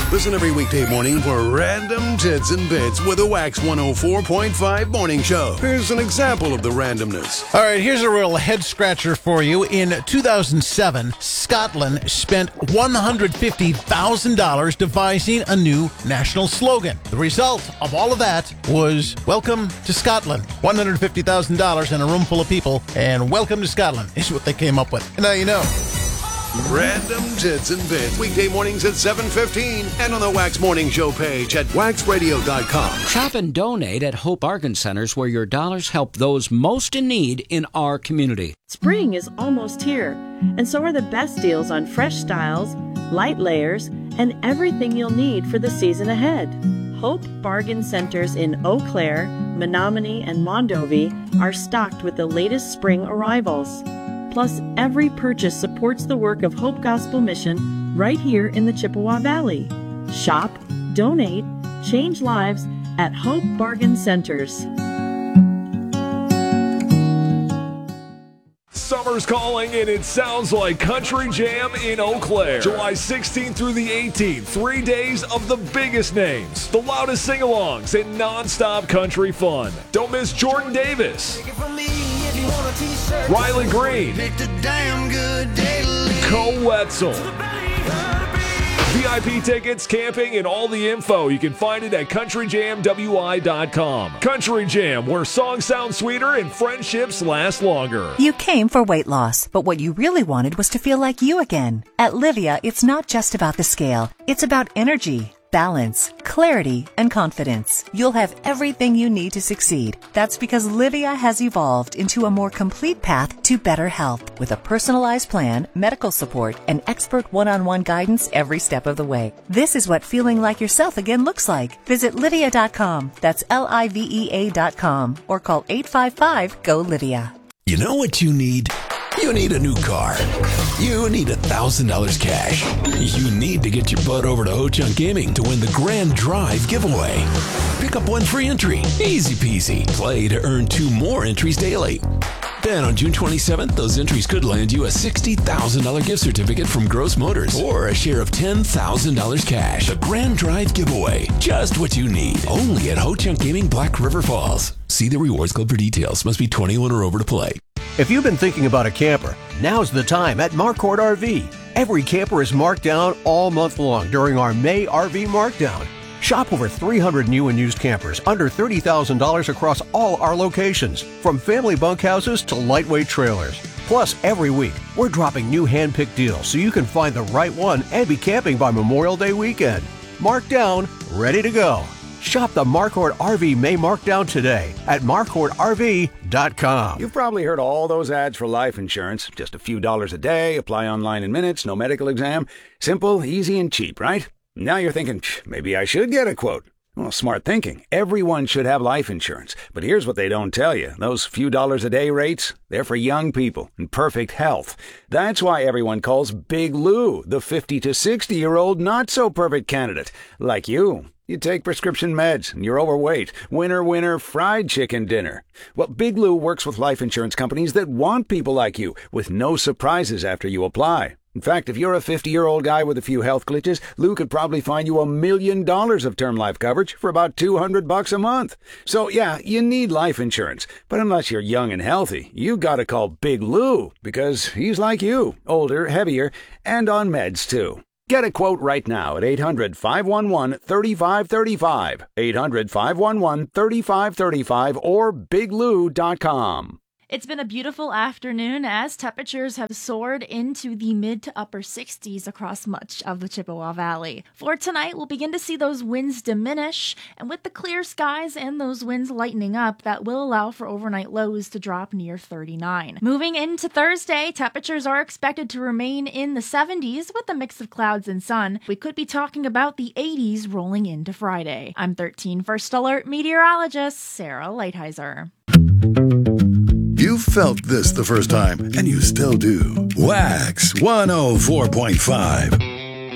Listen every weekday morning for Random Tits and Bits with the Wax 104.5 Morning Show. Here's an example of the randomness. All right, here's a real head-scratcher for you. In 2007, Scotland spent $150,000 devising a new national slogan. The result of all of that was Welcome to Scotland. $150,000 in a room full of people, and Welcome to Scotland is what they came up with. And now you know. Random Tits and Bits, weekday mornings at 7:15 and on the Wax Morning Show page at waxradio.com. Shop and donate at Hope Bargain Centers, where your dollars help those most in need in our community. Spring is almost here, and so are the best deals on fresh styles, light layers, and everything you'll need for the season ahead. Hope Bargain Centers in Eau Claire, Menominee, and Mondovi are stocked with the latest spring arrivals. Plus, every purchase supports the work of Hope Gospel Mission right here in the Chippewa Valley. Shop, donate, change lives at Hope Bargain Centers. Summer's calling, and it sounds like Country Jam in Eau Claire. July 16th through the 18th, 3 days of the biggest names, the loudest sing-alongs, and non-stop country fun. Don't miss Jordan Davis, Riley Green, Cole Wetzel. VIP tickets, camping, and all the info, you can find it at countryjamwi.com. Country Jam, where songs sound sweeter and friendships last longer. You came for weight loss, but what you really wanted was to feel like you again. At Livia, it's not just about the scale. It's about energy, balance, clarity, and confidence. You'll have everything you need to succeed. That's because Livia has evolved into a more complete path to better health, with a personalized plan, medical support, and expert one-on-one guidance every step of the way. This is what feeling like yourself again looks like. Visit Livia.com. That's LIVEA.com, or call 855-GO-LIVIA. You know what you need? You need a new car. You need $1,000 cash. You need to get your butt over to Ho-Chunk Gaming to win the Grand Drive giveaway. Pick up one free entry. Easy peasy. Play to earn 2 more entries daily. Then on June 27th, those entries could land you a $60,000 gift certificate from Gross Motors or a share of $10,000 cash. The Grand Drive giveaway. Just what you need. Only at Ho-Chunk Gaming, Black River Falls. See the Rewards Club for details. Must be 21 or over to play. If you've been thinking about a camper, now's the time at Marquardt RV. Every camper is marked down all month long during our May RV Markdown. Shop over 300 new and used campers under $30,000 across all our locations, from family bunkhouses to lightweight trailers. Plus, every week, we're dropping new hand-picked deals so you can find the right one and be camping by Memorial Day weekend. Marked down, ready to go. Shop the Marquardt RV May Markdown today at marquardtrv.com. You've probably heard all those ads for life insurance. Just a few dollars a day, apply online in minutes, no medical exam. Simple, easy, and cheap, right? Now you're thinking, maybe I should get a quote. Well, smart thinking. Everyone should have life insurance. But here's what they don't tell you. Those few dollars a day rates, they're for young people in perfect health. That's why everyone calls Big Lou the 50 to 60-year-old not-so-perfect candidate, like you. You take prescription meds, and you're overweight. Winner, winner, fried chicken dinner. Well, Big Lou works with life insurance companies that want people like you, with no surprises after you apply. In fact, if you're a 50-year-old guy with a few health glitches, Lou could probably find you $1 million of term life coverage for about $200 a month. So, yeah, you need life insurance. But unless you're young and healthy, you gotta call Big Lou, because he's like you, older, heavier, and on meds, too. Get a quote right now at 800-511-3535, 800-511-3535, or biglou.com. It's been a beautiful afternoon as temperatures have soared into the mid to upper 60s across much of the Chippewa Valley. For tonight, we'll begin to see those winds diminish, and with the clear skies and those winds lightening up, that will allow for overnight lows to drop near 39. Moving into Thursday, temperatures are expected to remain in the 70s with a mix of clouds and sun. We could be talking about the 80s rolling into Friday. I'm 13 First Alert meteorologist Sarah Lighthizer. You felt this the first time, and you still do. Wax 104.5.